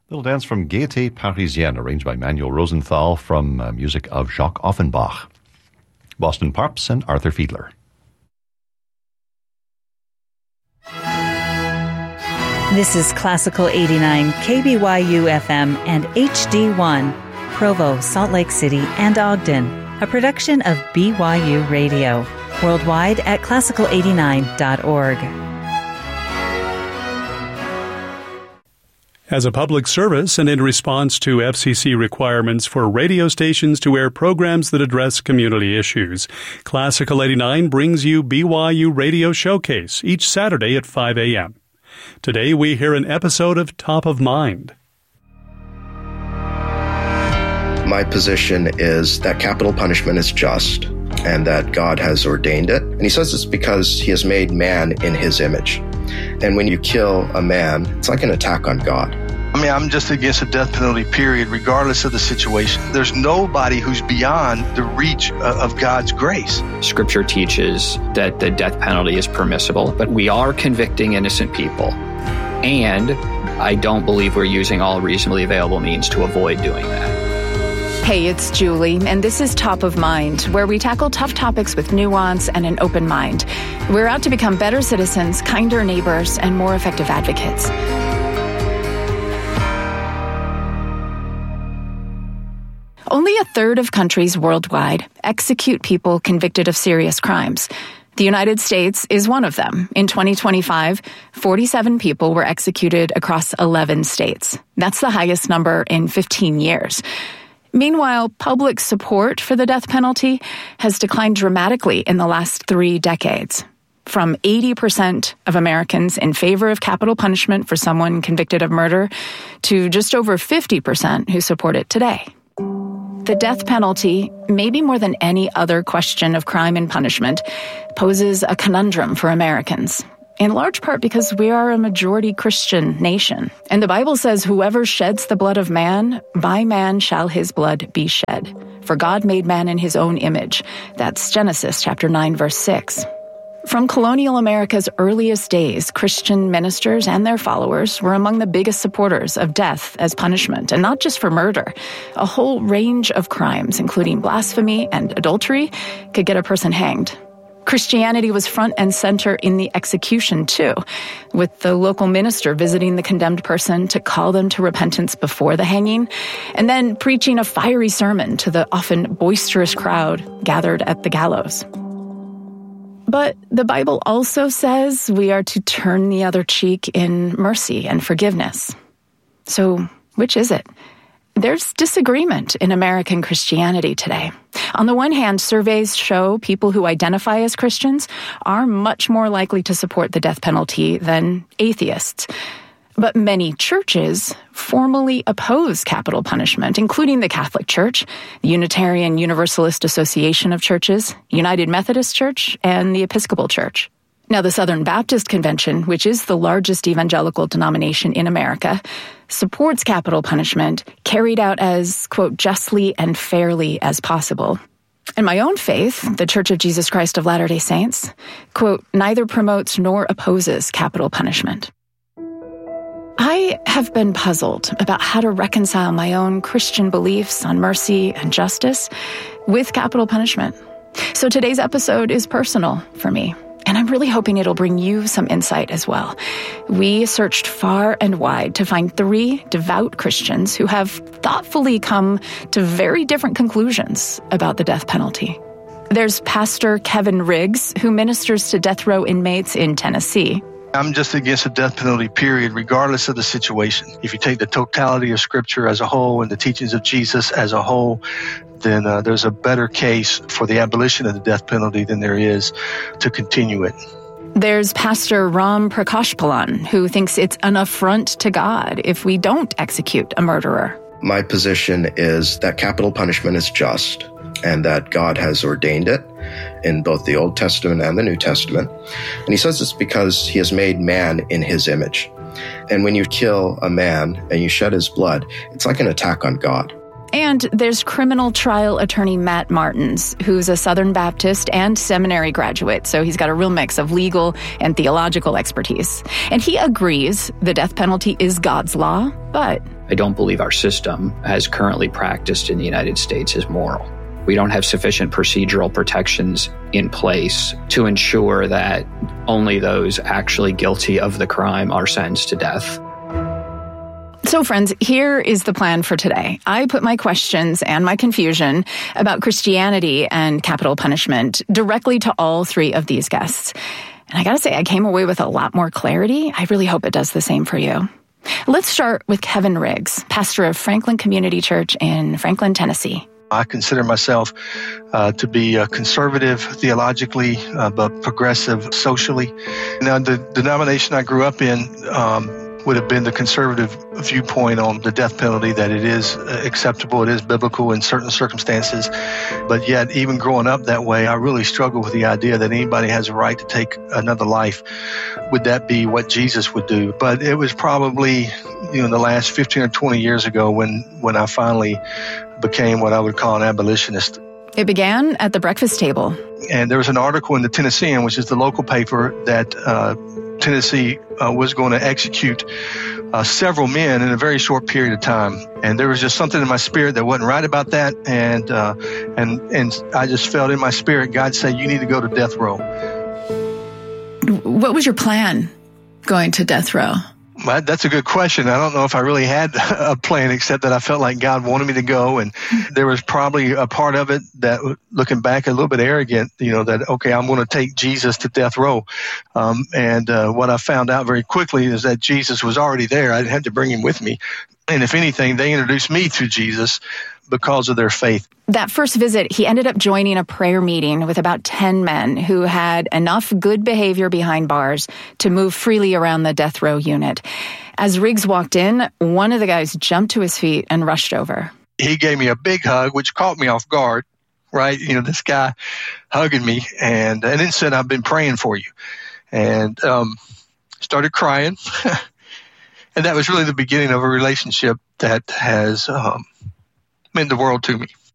Little dance from Gaieté Parisienne, arranged by Manuel Rosenthal from music of Jacques Offenbach. Boston Pops and Arthur Fiedler. This is Classical 89, KBYU FM and HD1, Provo, Salt Lake City, and Ogden, a production of BYU Radio. Worldwide at classical89.org. As a public service and in response to FCC requirements for radio stations to air programs that address community issues, Classical 89 brings you BYU Radio Showcase each Saturday at 5 a.m. Today we hear an episode of Top of Mind. My position is that capital punishment is just and that God has ordained it. And he says it's because he has made man in his image. And when you kill a man, it's like an attack on God. I mean, I'm just against the death penalty, period, regardless of the situation. There's nobody who's beyond the reach of God's grace. Scripture teaches that the death penalty is permissible, but we are convicting innocent people. And I don't believe we're using all reasonably available means to avoid doing that. Hey, it's Julie, and this is Top of Mind, where we tackle tough topics with nuance and an open mind. We're out to become better citizens, kinder neighbors, and more effective advocates. Only a third of countries worldwide execute people convicted of serious crimes. The United States is one of them. In 2025, 47 people were executed across 11 states. That's the highest number in 15 years. Meanwhile, public support for the death penalty has declined dramatically in the last 3 decades. From 80% of Americans in favor of capital punishment for someone convicted of murder to just over 50% who support it today. The death penalty, maybe more than any other question of crime and punishment, poses a conundrum for Americans. In large part because we are a majority Christian nation. And the Bible says, whoever sheds the blood of man, by man shall his blood be shed. For God made man in his own image. That's Genesis chapter 9, verse 6. From colonial America's earliest days, Christian ministers and their followers were among the biggest supporters of death as punishment, and not just for murder. A whole range of crimes, including blasphemy and adultery, could get a person hanged. Christianity was front and center in the execution, too, with the local minister visiting the condemned person to call them to repentance before the hanging, and then preaching a fiery sermon to the often boisterous crowd gathered at the gallows. But the Bible also says we are to turn the other cheek in mercy and forgiveness. So, which is it? There's disagreement in American Christianity today. On the one hand, surveys show people who identify as Christians are much more likely to support the death penalty than atheists. But many churches formally oppose capital punishment, including the Catholic Church, the Unitarian Universalist Association of Churches, United Methodist Church, and the Episcopal Church. Now, the Southern Baptist Convention, which is the largest evangelical denomination in America, supports capital punishment carried out as, quote, justly and fairly as possible. And my own faith, the Church of Jesus Christ of Latter-day Saints, quote, neither promotes nor opposes capital punishment. I have been puzzled about how to reconcile my own Christian beliefs on mercy and justice with capital punishment. So today's episode is personal for me. And I'm really hoping it'll bring you some insight as well. We searched far and wide to find 3 devout Christians who have thoughtfully come to very different conclusions about the death penalty. There's Pastor Kevin Riggs, who ministers to death row inmates in Tennessee. I'm just against the death penalty, period, regardless of the situation. If you take the totality of Scripture as a whole and the teachings of Jesus as a whole, then there's a better case for the abolition of the death penalty than there is to continue it. There's Pastor Ram Prakashpalan, who thinks it's an affront to God if we don't execute a murderer. My position is that capital punishment is just and that God has ordained it in both the Old Testament and the New Testament. And he says it's because he has made man in his image. And when you kill a man and you shed his blood, it's like an attack on God. And there's criminal trial attorney Matt Martins, who's a Southern Baptist and seminary graduate, so he's got a real mix of legal and theological expertise. And he agrees the death penalty is God's law, but I don't believe our system, as currently practiced in the United States, is moral. We don't have sufficient procedural protections in place to ensure that only those actually guilty of the crime are sentenced to death. So, friends, here is the plan for today. I put my questions and my confusion about Christianity and capital punishment directly to all three of these guests. And I gotta say, I came away with a lot more clarity. I really hope it does the same for you. Let's start with Kevin Riggs, pastor of Franklin Community Church in Franklin, Tennessee. I consider myself to be conservative theologically, but progressive socially. Now, the denomination I grew up in would have been the conservative viewpoint on the death penalty, that it is acceptable, it is biblical in certain circumstances. But yet, even growing up that way, I really struggle with the idea that anybody has a right to take another life. Would that be what Jesus would do? But it was probably, the last 15 or 20 years ago when I finally became what I would call an abolitionist. It began at the breakfast table. And there was an article in the Tennessean, which is the local paper, that Tennessee was going to execute several men in a very short period of time. And there was just something in my spirit that wasn't right about that. And I just felt in my spirit, God said, you need to go to death row. What was your plan going to death row? That's a good question. I don't know if I really had a plan, except that I felt like God wanted me to go. And there was probably a part of it that, looking back, a little bit arrogant, that, okay, I'm going to take Jesus to death row. And what I found out very quickly is that Jesus was already there. I didn't have to bring him with me. And if anything, they introduced me to Jesus because of their faith. That first visit, he ended up joining a prayer meeting with about 10 men who had enough good behavior behind bars to move freely around the death row unit. As Riggs walked in, one of the guys jumped to his feet and rushed over. He gave me a big hug, which caught me off guard, right? This guy hugging me and then said, I've been praying for you. And started crying. And that was really the beginning of a relationship that has meant the world to me.